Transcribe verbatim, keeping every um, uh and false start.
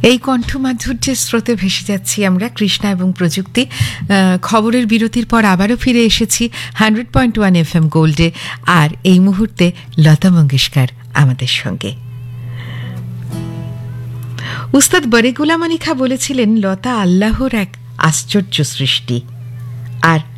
এই কণ্ঠমাধুর্যের স্রোতে ভেসে যাচ্ছি আমরা কৃষ্ণা এবং প্রযুক্তি। খবরের বিরতির পর আবারও ফিরে এসেছি hundred point one F M গোল্ডে, আর এই মুহূর্তে লতা মঙ্গেশকর আমাদের সঙ্গে। উস্তাদ বরে গুলাম আলী খাঁ বলেছিলেন, লতা আল্লাহর এক আশ্চর্য সৃষ্টি, আর